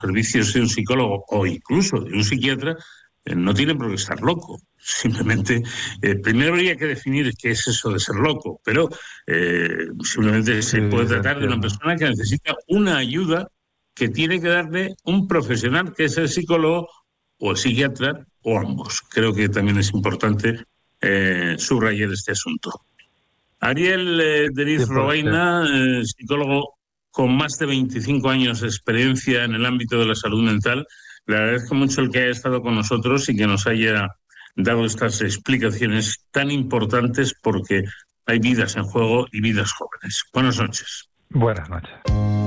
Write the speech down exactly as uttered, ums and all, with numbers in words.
servicios de un psicólogo o incluso de un psiquiatra eh, no tiene por qué estar loco. Simplemente, eh, primero habría que definir qué es eso de ser loco, pero eh, simplemente se Sí, puede lo tratar de una entiendo. persona que necesita una ayuda que tiene que darle un profesional, que es el psicólogo o el psiquiatra o ambos. Creo que también es importante eh, subrayar este asunto. Ariel eh, Deriz Sí, porque Robaina, eh, psicólogo con más de veinticinco años de experiencia en el ámbito de la salud mental, le agradezco mucho el que haya estado con nosotros y que nos haya dado estas explicaciones tan importantes porque hay vidas en juego y vidas jóvenes. Buenas noches. buenas noches.